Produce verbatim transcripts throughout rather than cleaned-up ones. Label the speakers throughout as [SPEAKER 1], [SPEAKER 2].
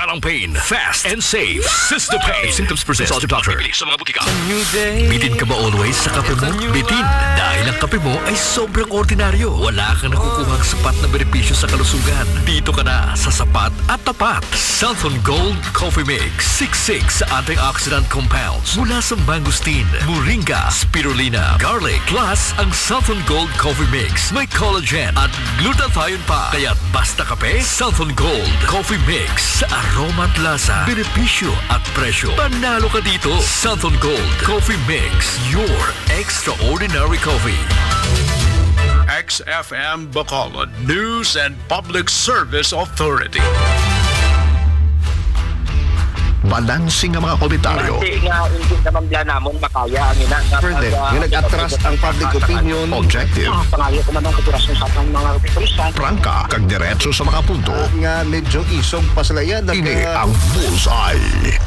[SPEAKER 1] Walang pain, fast and safe. Sistopain. Symptoms present. Consult your doctor. Sa mga butika. Bitin ka ba always sa kape mo? Bitin. Dahil ang kape mo ay sobrang ordinaryo. Wala kang nakukuhang sapat na benepisyo sa kalusugan. Dito ka na sa sapat at tapat. Southern Gold Coffee Mix. sixty-six antioxidant compounds mula sa mangosteen, moringa, spirulina, garlic. Plus, ang Southern Gold Coffee Mix may collagen at glutathione pa. Kaya't basta kape, Southern Gold Coffee Mix. Sa aroma at lasa, benepisyo at presyo. Panalo ka dito. Southern Gold Coffee Mix. Your extraordinary coffee.
[SPEAKER 2] X F M Bacolod News and Public Service Authority.
[SPEAKER 3] Balansing ang mga komentaryo.
[SPEAKER 4] Hindi nga, hindi naman bla namon makaya ang ina.
[SPEAKER 3] Further, yung nag-atras ang public opinion. Objective.
[SPEAKER 4] Pangayo ko naman kuturasan sa atang mga opisyal.
[SPEAKER 3] Prangka, kag diretso sa mga punto.
[SPEAKER 5] Uh, nga medyo isog pasalayan.
[SPEAKER 3] Ini ang Bullseye.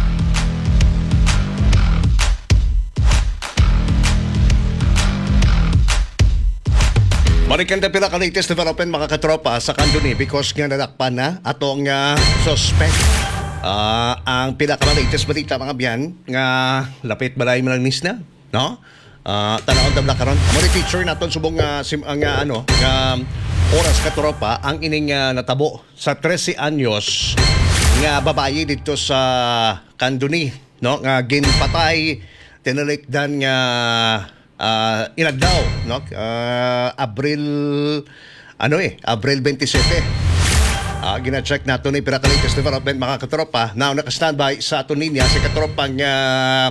[SPEAKER 5] Marikanda pila ka latest development mga katropa sa Kanduni because nga nadakpan na atong uh, suspect. Uh, ang pila ka latest balita mga biyan nga lapit balay malangnis na, no? Uh, tanawon tabla karon. Mo feature naton subong nga uh, ang uh, ano nga oras katropa ang ining uh, natabo sa thirteen anyos nga babae dito sa Kanduni, no? Nga ginpatay tinalikdan nga uh, inadlaw, no? Uh, Abril ano eh, Abril twenty-seven. Uh, gina-check nato ni pira ka latest development mga katropa. Now naka-standby sa aton niya si katropang uh,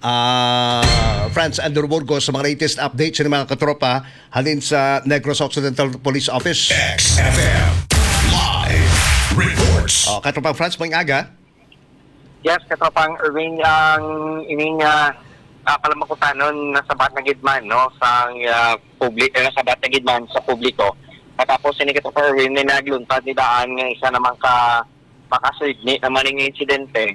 [SPEAKER 5] uh, Franz Andrew Burgos sa mga latest updates ni mga katropa halin sa Negros Occidental Police Office.
[SPEAKER 3] X F M Live Reports.
[SPEAKER 5] Uh, katropang Franz, may aga?
[SPEAKER 4] Yes, katropang Irving, ang ining uh, uh, palamakutanon na sabat na gidman, no? Sa uh, public, uh, sabat na gidman sa publiko. Tapos sinikit ko pa rin na nagluntad ni Daan ng isa naman ka makasigni naman ng insidente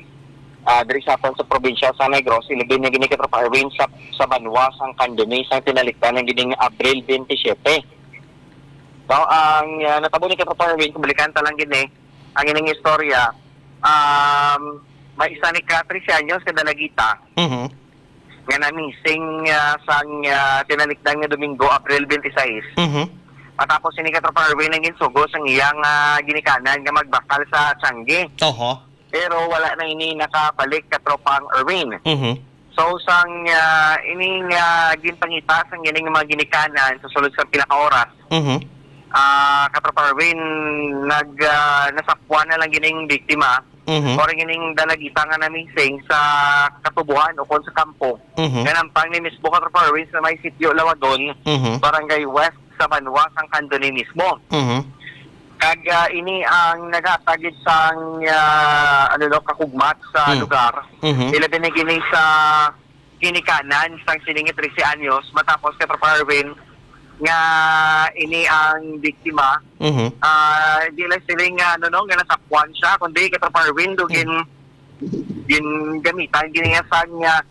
[SPEAKER 4] uh, dari sa sa probinsya sa Negros. Ilibin niya ginikit pa rin sa, sa Banwas ang Kanduni sa tinaliktan ng gining Abril twenty-seven. So, ang uh, natabo ni Katro rin, kubalikan talang gini, ang ining istorya, um, may isa ni Catrice Anyos kadalagita
[SPEAKER 5] Mm-hmm.
[SPEAKER 4] nga na missing uh, sa uh, tinaliktan nga Domingo, Abril twenty-six.
[SPEAKER 5] Mm-hmm.
[SPEAKER 4] Matapos sinikit pa Erwin ng ginsugo sa iyang uh, ginikanan nga magbakal sa Tiangge.
[SPEAKER 5] Oho.
[SPEAKER 4] Pero wala na ini nakabalik katropang Erwin.
[SPEAKER 5] Mm-hmm.
[SPEAKER 4] So sang uh, ining uh, ginpangita sang gining mga ginikanan sa sulod sa pila ka oras.
[SPEAKER 5] Mm-hmm.
[SPEAKER 4] Uh, katropang Erwin nag uh, nasakwan na lang gining biktima.
[SPEAKER 5] Mm-hmm.
[SPEAKER 4] O rin gining dalagita nga namising sa katubuhan o kon sa kampo.
[SPEAKER 5] Mm-hmm.
[SPEAKER 4] Ganang pang ni Misbo katropang Erwin sa may sitio Lawadon,
[SPEAKER 5] Mm-hmm.
[SPEAKER 4] Barangay West sa Banwas ang Kanduni mismo.
[SPEAKER 5] Mm-hmm.
[SPEAKER 4] Kag uh, ini ang nagatagid sa uh, ano no kakugmat sa
[SPEAKER 5] Mm.
[SPEAKER 4] lugar.
[SPEAKER 5] Mm-hmm.
[SPEAKER 4] Ila binigini sa kinikanan sa siningit thirteen anyos matapos kay Erwin nga ini ang biktima.
[SPEAKER 5] Mm-hmm.
[SPEAKER 4] Ah uh, di lang siling ano no nga nasakwan siya kundi kay Erwin do gin gin gamitan gini sa niya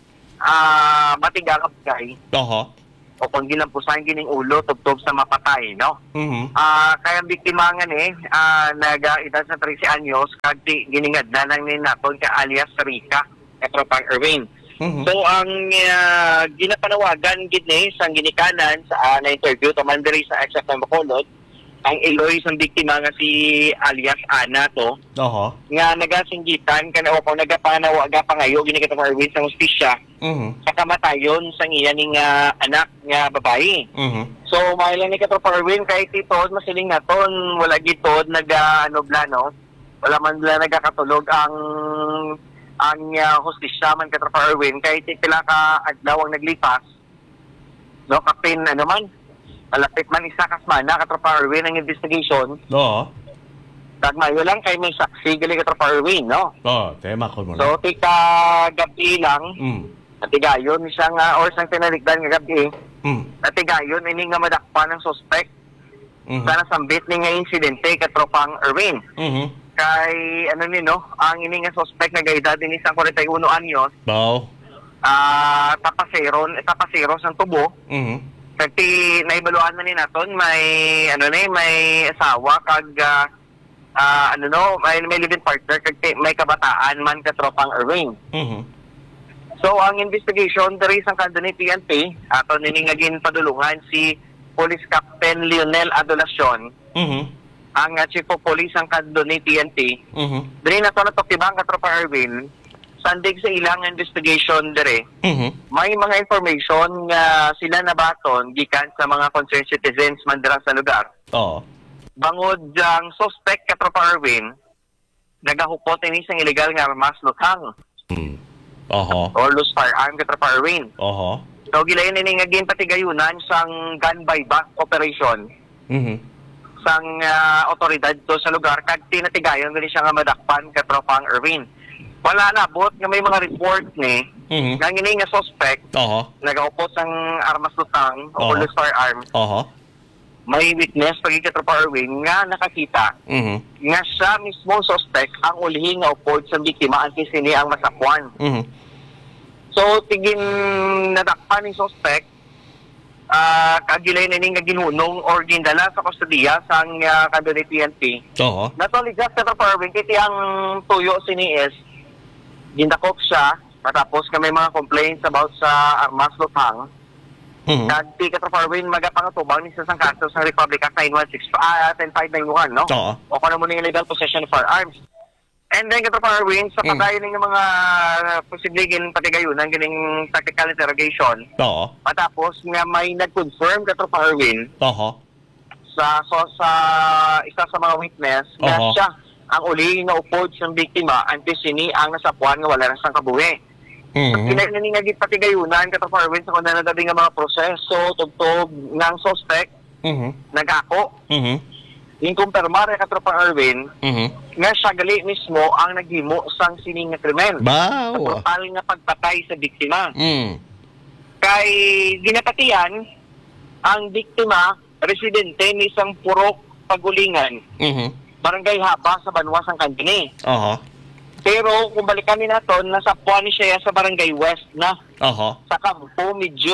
[SPEAKER 4] ah matigal kay.
[SPEAKER 5] Oho.
[SPEAKER 4] O kung ginampusan gining ulo tubtob sa mapatay, no?
[SPEAKER 5] Mm-hmm.
[SPEAKER 4] Ah, kaya ang biktima nga ni, ah, nag-edad sa thirteen anyos, kag di giningad na lang ni naton ka alias Rika, katropang Erwin.
[SPEAKER 5] Mm-hmm.
[SPEAKER 4] So, ang uh, ginapanawagan gid ni sa ginikanan sa uh, na-interview to man diri sa X F M Bacolod, ang Eloy sa biktima nga si alias Ana to,
[SPEAKER 5] Oho.
[SPEAKER 4] nga nagasinggitan kana o kung nagapanawaga pangayo gini katropang Erwin sa hustisya
[SPEAKER 5] Mm-hmm.
[SPEAKER 4] sa kamatayon sa iya ning uh, anak nga babae.
[SPEAKER 5] Mm-hmm.
[SPEAKER 4] So, mahal ni Katro Parwin, kahit itod, masiling naton, wala gitod, nag, uh, ano, blano, wala man bla nagkakatulog ang ang uh, hustisya man Katro Parwin, kahit pila ka adlaw ang naglipas, no, kapin, ano man, malapit man isa kasmana, Katro Parwin, ang investigation,
[SPEAKER 5] Oo.
[SPEAKER 4] tagmayo lang kay may saksi, gali Katro Parwin, no?
[SPEAKER 5] Oo, tema ko mo na.
[SPEAKER 4] So, tika gabi lang,
[SPEAKER 5] Mm.
[SPEAKER 4] natigayon, isang, uh, or isang tinaligdan nga gabi,
[SPEAKER 5] Mm.
[SPEAKER 4] natigayon, ini nga madakpan ng suspect,
[SPEAKER 5] Mm-hmm.
[SPEAKER 4] sa nasambit ni nga insidente katropang Erwin.
[SPEAKER 5] Mm-hmm.
[SPEAKER 4] Kay ano ni no, ang ini nga suspect nag-edad din isang forty-one anyos,
[SPEAKER 5] Bao.
[SPEAKER 4] ah tapasero, tapasero sang tubo.
[SPEAKER 5] Mm-hmm.
[SPEAKER 4] Kasi naibaluan man ni naton may ano ni may asawa kag uh, ah, ano no, may may living partner kag ti- may kabataan man katropang Erwin.
[SPEAKER 5] Mhm.
[SPEAKER 4] So ang investigation diri sa kanto ni P N P ato nini nga ginpadulungan si Police Captain Lionel Adolacion,
[SPEAKER 5] Mhm.
[SPEAKER 4] ang uh, Chief of Police ang kanto ni P N P.
[SPEAKER 5] Mhm.
[SPEAKER 4] Diri na to natutibang katropa Erwin, sandig sa ilang investigation diri.
[SPEAKER 5] Mhm.
[SPEAKER 4] May mga information nga sila nabaton gikan sa mga concerned citizens man dira sa lugar.
[SPEAKER 5] Oo.
[SPEAKER 4] Bangod ang suspect katropa Erwin, nagahupot ini sang illegal nga armas luthang
[SPEAKER 5] Mm. Oho.
[SPEAKER 4] or loose firearm katropa Erwin.
[SPEAKER 5] Oho.
[SPEAKER 4] So gilayon ini nga ginpatigayunan sang gun buyback operation
[SPEAKER 5] Mhm.
[SPEAKER 4] sang uh, otoridad to sa lugar kag tinatigayon gali siya nga madakpan katropang Erwin. Wala na abot nga may mga report ni
[SPEAKER 5] Mhm.
[SPEAKER 4] nga ini nga suspect
[SPEAKER 5] Oho.
[SPEAKER 4] nagaupos sang armas lutang o
[SPEAKER 5] Oo.
[SPEAKER 4] loose firearm.
[SPEAKER 5] Oho.
[SPEAKER 4] May witness pagi katropa Erwin nga nakakita
[SPEAKER 5] Mhm.
[SPEAKER 4] nga siya mismo suspect ang ulihi nga upod sa biktima antes sini ang masakwan.
[SPEAKER 5] Mhm.
[SPEAKER 4] So tigin nadakpan ni suspect ah kagilay na ni nga ginunong or gindala sa kustodiya sang uh, kanto ni P N P.
[SPEAKER 5] Oho.
[SPEAKER 4] Not only just sa Farwing, kiti ang tuyo sini is gindakop siya matapos nga may mga complaints about sa armas lutang.
[SPEAKER 5] Mhm.
[SPEAKER 4] Kag ti ka Farwing magapangutubang ni sa sang kaso sa Republic Act nine one six ah ten five nine one, no?
[SPEAKER 5] Oo.
[SPEAKER 4] O kung mo ning illegal possession of firearms. And then ka Farwing sa
[SPEAKER 5] Mm.
[SPEAKER 4] pagayon ng mga posible gin patigayunan gining tactical interrogation.
[SPEAKER 5] Oo.
[SPEAKER 4] Matapos nga may nag-confirm ka Farwing
[SPEAKER 5] Oho.
[SPEAKER 4] sa so, sa isa sa mga witness na
[SPEAKER 5] Oho.
[SPEAKER 4] siya ang uli nga upod sa biktima antes sini ang nasapuan nga wala na sang kabuhi.
[SPEAKER 5] Mhm.
[SPEAKER 4] Kina na nga gipatigayunan ka Farwing sa kuna nadabi nga mga proseso tugtog ng suspect
[SPEAKER 5] Mhm.
[SPEAKER 4] nagako
[SPEAKER 5] Mhm.
[SPEAKER 4] yung kumpirmar ka Tropa Erwin
[SPEAKER 5] Mhm.
[SPEAKER 4] nga siya gali mismo ang naghimo sang sining nga krimen. Sa
[SPEAKER 5] Baw.
[SPEAKER 4] brutal nga pagpatay sa biktima.
[SPEAKER 5] Mm.
[SPEAKER 4] Kay ginapatiyan ang biktima residente ni isang purok pagulingan,
[SPEAKER 5] Mhm.
[SPEAKER 4] barangay Haba sa Banwas ang Kandini.
[SPEAKER 5] Oho.
[SPEAKER 4] Pero kung balikan ni naton, nasa puan ni siya sa barangay West na.
[SPEAKER 5] Oho.
[SPEAKER 4] Sa kampo, medyo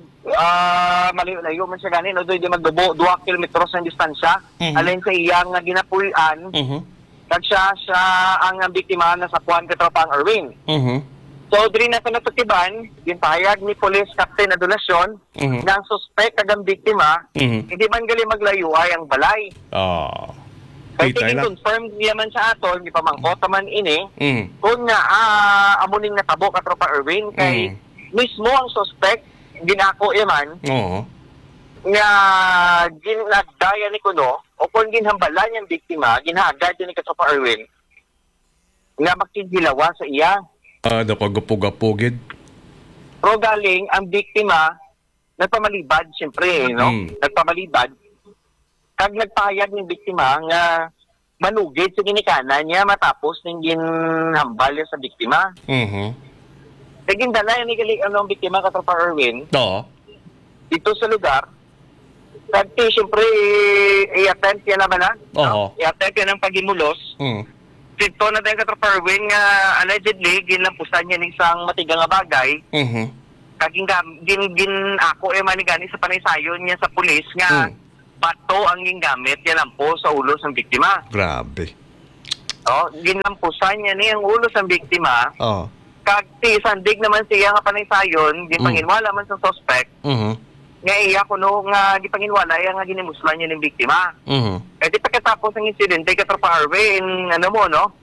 [SPEAKER 4] ah malayo-layo man siya ganin. O doon di magdubo, dua kilometros ang distansya.
[SPEAKER 5] Mhm.
[SPEAKER 4] Alin sa iyang nga ginapuyan,
[SPEAKER 5] Mhm.
[SPEAKER 4] kag siya, siya ang biktima na sa puan katropang Erwin.
[SPEAKER 5] Mhm.
[SPEAKER 4] So, diri na ito natutiban, ginpahayag ni Police Captain Adolacion
[SPEAKER 5] Mhm.
[SPEAKER 4] na ang suspect kag ang biktima,
[SPEAKER 5] Mhm.
[SPEAKER 4] hindi man gali maglayo ay ang balay.
[SPEAKER 5] Ah.
[SPEAKER 4] Kaya
[SPEAKER 5] Kita lang.
[SPEAKER 4] confirm niya man sa aton, di pa mangkota man ini,
[SPEAKER 5] Mhm.
[SPEAKER 4] kung nga ah, amuning natabo ka Tropa Erwin, kay mismo ang suspect, ginako yaman,
[SPEAKER 5] Oo.
[SPEAKER 4] nga ginagdaya ni Kuno, o kung ginhambala niyang biktima, ginhagad ni Katropa Erwin, nga makigilawa sa iya.
[SPEAKER 5] Ah, napagapo-gapogid.
[SPEAKER 4] Pero galing, ang biktima, nagpamalibad, siyempre, no?
[SPEAKER 5] Mm.
[SPEAKER 4] Nagpamalibad. Kag nagpahayag ng biktima nga manugid sa ginikanan niya matapos ng ginhambal niya sa biktima.
[SPEAKER 5] Mhm.
[SPEAKER 4] Kaya gindala yan ni gali ano, ang biktima Katropa Erwin
[SPEAKER 5] Oo.
[SPEAKER 4] dito sa lugar. Kag ti, siyempre, i- i-attempt yan naman na.
[SPEAKER 5] Oo.
[SPEAKER 4] I-attempt yan ang pagimulos.
[SPEAKER 5] Mhm.
[SPEAKER 4] Dito na tayo Katropa Erwin nga allegedly ginlampusan niya ng isang matigang nga bagay.
[SPEAKER 5] Mhm.
[SPEAKER 4] Kaging gin, gin ako eh manigani sa panaysayon niya sa pulis nga
[SPEAKER 5] Mm.
[SPEAKER 4] bato ang gingamit niya lampo sa ulo ng biktima.
[SPEAKER 5] Grabe.
[SPEAKER 4] Oh, ginlampusan niya ni ang ulo ng biktima.
[SPEAKER 5] Oo.
[SPEAKER 4] Kag ti sandig naman siya nga panaysayon, gipanginwala man sa suspect.
[SPEAKER 5] Mhm.
[SPEAKER 4] Nga iya kuno nga gipanginwala iya nga ginimuslan niya ng biktima.
[SPEAKER 5] Mhm.
[SPEAKER 4] Eh di pagkatapos ng insidente Katropa Erwin, ano mo no?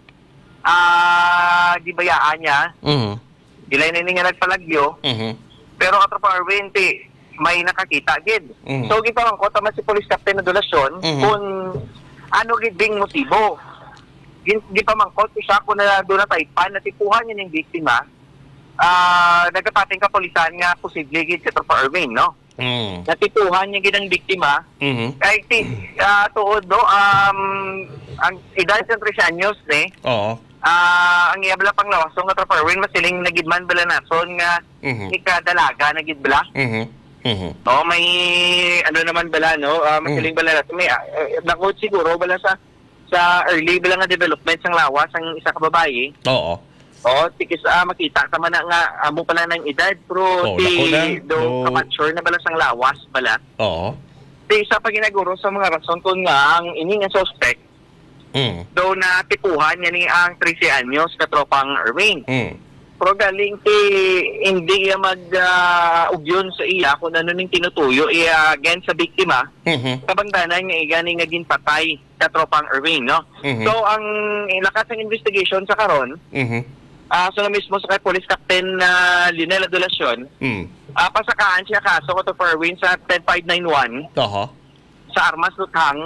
[SPEAKER 4] Ah, gibayaan niya.
[SPEAKER 5] Mhm.
[SPEAKER 4] Dilay na nga nagpalagyo.
[SPEAKER 5] Mhm.
[SPEAKER 4] Pero Katropa Erwin, ti, may nakakita gid.
[SPEAKER 5] Mhm.
[SPEAKER 4] So gipang ko tama si Police Captain Adolacion
[SPEAKER 5] Mhm.
[SPEAKER 4] kung ano gid ding motibo. Gin gipamangkot ko siya kung na doon na taypan na tipuhan niya ng biktima. Ah, nagkapating kapulisan nga posible gid si Katropa Erwin, no?
[SPEAKER 5] Mhm.
[SPEAKER 4] Natipuhan niya gid ang biktima.
[SPEAKER 5] Mhm.
[SPEAKER 4] Kay ti ah, tuod do um ang edad sa tres anyos ni
[SPEAKER 5] Oo.
[SPEAKER 4] ah ang iyabla pang lawasong nga Katropa Erwin masiling nagidman bala nason nga
[SPEAKER 5] Mhm.
[SPEAKER 4] ikadalaga nagid bala.
[SPEAKER 5] Mhm. Mhm.
[SPEAKER 4] Oh, may ano naman bala no, uh, masiling bala natin. May uh, nakot siguro bala sa sa early bala nga development sang lawas ang isa ka babae.
[SPEAKER 5] Oo.
[SPEAKER 4] Oh, tikis ah makita ta man na nga amo pala ng edad pero
[SPEAKER 5] Oh,
[SPEAKER 4] ti
[SPEAKER 5] lako na.
[SPEAKER 4] do
[SPEAKER 5] Oh.
[SPEAKER 4] kamature na bala sang lawas bala.
[SPEAKER 5] Oo.
[SPEAKER 4] Ti isa pa ginaguro sa mga rason kung nga ang ini nga suspect
[SPEAKER 5] Mm.
[SPEAKER 4] do na tipuhan yan ni ang trece anyos katropang Erwin.
[SPEAKER 5] Mm.
[SPEAKER 4] Pero galing ti hindi iya mag-ugyon sa iya kung ano ning tinutuyo iya against sa biktima.
[SPEAKER 5] Mhm.
[SPEAKER 4] Kabangdanan nga igani nga ginpatay katropang Erwin, no?
[SPEAKER 5] Mhm.
[SPEAKER 4] So ang lakas ng investigation sa karon,
[SPEAKER 5] Mhm.
[SPEAKER 4] ah so na mismo sa kay Police Captain na Lionel Adulacion,
[SPEAKER 5] Mm.
[SPEAKER 4] ah pasakaan siya kaso ko to for Erwin sa ten five nine one
[SPEAKER 5] Aha.
[SPEAKER 4] sa armas luthang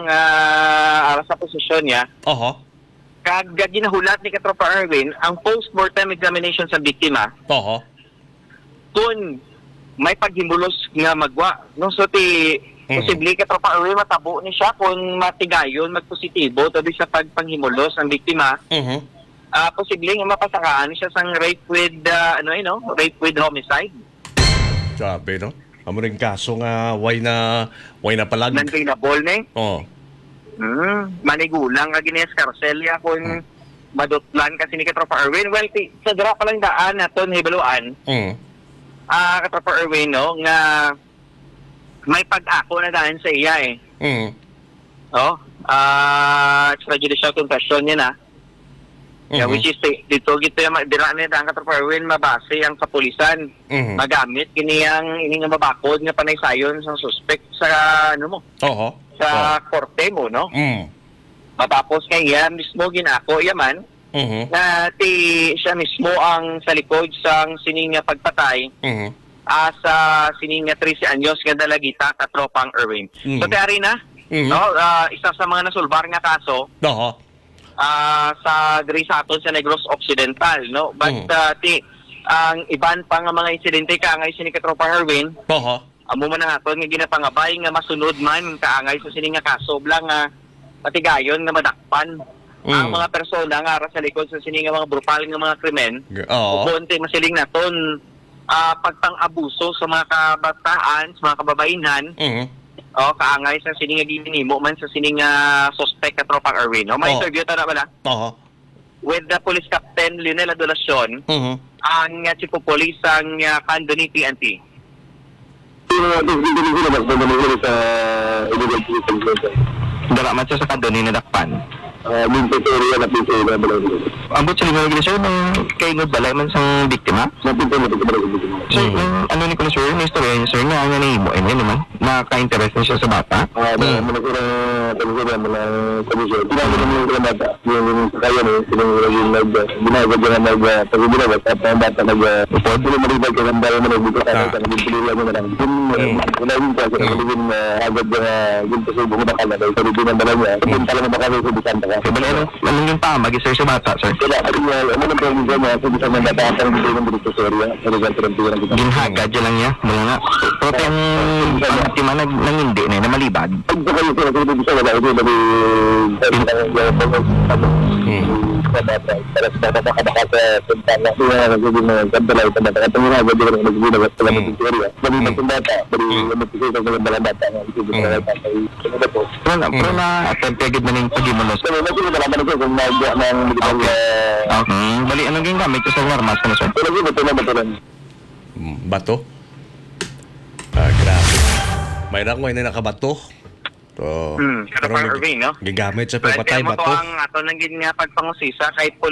[SPEAKER 4] ah ara sa posisyon niya.
[SPEAKER 5] Aha.
[SPEAKER 4] Kag ginahulat ni Katropa Erwin ang post-mortem examination sa biktima
[SPEAKER 5] Aha.
[SPEAKER 4] kung may paghimulos nga magwa. No, so ti
[SPEAKER 5] Mhm.
[SPEAKER 4] posible Katropa Erwin matabo ni siya kung matigayon magpositibo tabi sa pagpanghimulos ang biktima.
[SPEAKER 5] Mhm.
[SPEAKER 4] Ah posible nga mapasakaan siya sang rape with ah, ano eh, no? Rape with homicide.
[SPEAKER 5] Sabi, no? Amo ring kaso nga way na way na palag.
[SPEAKER 4] Non-bailable ni.
[SPEAKER 5] Oh.
[SPEAKER 4] Hmm, manigulang nga ginis karselya kung madutlan kasi ni Katropa Erwin. Well, ti, sa dira pa lang daan naton hibaluan.
[SPEAKER 5] Mm.
[SPEAKER 4] Ah, Katropa Erwin, no, nga may pag-ako na daan sa iya eh.
[SPEAKER 5] Mm.
[SPEAKER 4] Oh, ah, extrajudicial confession niya na. Yeah,
[SPEAKER 5] Mhm.
[SPEAKER 4] which is ti- dito gito yung ma- dira na daan Katropa Erwin mabase ang kapulisan.
[SPEAKER 5] Mhm.
[SPEAKER 4] Magamit kini ang ini nga mabakod nga panaysayon sa suspect sa ano mo,
[SPEAKER 5] Oho.
[SPEAKER 4] sa korte mo, no?
[SPEAKER 5] Mm.
[SPEAKER 4] Matapos kay iya mismo ginako yaman
[SPEAKER 5] Mhm.
[SPEAKER 4] na ti siya mismo ang sa likod sang sining nga pagpatay
[SPEAKER 5] Mhm.
[SPEAKER 4] ah, sa sining nga trece anyos nga dalagita katropang Erwin.
[SPEAKER 5] Mhm.
[SPEAKER 4] So tayari na,
[SPEAKER 5] Mhm.
[SPEAKER 4] no, ah, isa sa mga nasulbar nga kaso
[SPEAKER 5] Oho.
[SPEAKER 4] ah, sa diri sa aton sa Negros Occidental, no? But
[SPEAKER 5] Mhm.
[SPEAKER 4] ah, ti ang iban pa nga mga insidente kaangay sini katropang Erwin,
[SPEAKER 5] Oho.
[SPEAKER 4] amo man nga aton nga ginapangabay nga masunod man kaangay sa sining nga kaso blang nga matigayon nga madakpan ang
[SPEAKER 5] Mm.
[SPEAKER 4] mga persona nga ara sa likod sa sining nga mga brutal nga mga krimen.
[SPEAKER 5] Oo.
[SPEAKER 4] Ubonte masiling naton ah pagpang-abuso sa mga kabataan, sa mga kababaihan,
[SPEAKER 5] Mhm.
[SPEAKER 4] o kaangay sa sining nga ginimo man sa sining nga suspect katropang Erwin. O may
[SPEAKER 5] Oh.
[SPEAKER 4] interview ta na bala
[SPEAKER 5] Oho.
[SPEAKER 4] with the Police Captain Lionel Adulacion,
[SPEAKER 5] Mhm.
[SPEAKER 4] ang uh, chief of police ang uh, Candoni P N P. Dara man siya sa Candoni na dakpan.
[SPEAKER 3] Minto teorya na pinto na balay.
[SPEAKER 4] Ambot sa lingaw sir nung kay nga balay man sang biktima.
[SPEAKER 3] Napinto na pinto na.
[SPEAKER 4] Sir, yung ano ni ko sir, yung story niya sir nga nga ni mo ano naman naka-interest na siya sa bata.
[SPEAKER 3] Ah,
[SPEAKER 5] Mm.
[SPEAKER 3] mana kira talaga mana komisyon. Tidak ada yang kira bata. Yang kaya ni sedang lagi nag binaga jangan nag tapi binaga at ang bata nag upod dulu meribad ka gambar mo nag buka
[SPEAKER 5] Ah.
[SPEAKER 3] ka nag pilih lang mo lang. Kun wala yung ka sa din agad nga ginto sa buong bakal na sa din ang dalawa. Kun talaga bakal sa bisan ka.
[SPEAKER 4] Kaya bala ano, anong yung pamag sir sa bata sir?
[SPEAKER 3] Kaya ano nga ano nang pwede niya sa bisan ng bata ang dito ng dito sa area. Ano ga terang tiyan kita.
[SPEAKER 4] Ginhagad dyan lang niya, wala nga. Pero yung biktima nag nangindi na, na malibad.
[SPEAKER 3] Pag ka kayo sa dito bisa wala ito dari para sa bata ka baka sa tentang na siya nagiging kantalay sa bata. At ang nga gawin ng nagiging na sa mga teorya. Bali na sa bata, bali na magsigay sa mga bata nga ito sa bata. Ano ba po?
[SPEAKER 4] Pero na, pero na attempt agad na ng pagimulos.
[SPEAKER 3] So, nagiging na naman ito kung nagwa ng medical
[SPEAKER 4] Okay. Bali, anong gingamit ko sa armas ka na sir?
[SPEAKER 3] pero ito na ba ito lang?
[SPEAKER 5] Mm, Bato. Ah, grabe. May na may na nakabato. So,
[SPEAKER 4] Hmm,
[SPEAKER 5] pero
[SPEAKER 4] Erwin, no?
[SPEAKER 5] gigamit sa
[SPEAKER 4] Pwede
[SPEAKER 5] pagpatay
[SPEAKER 4] mo to
[SPEAKER 5] bato.
[SPEAKER 4] ang ato nang gin nga pagpangusisa kahit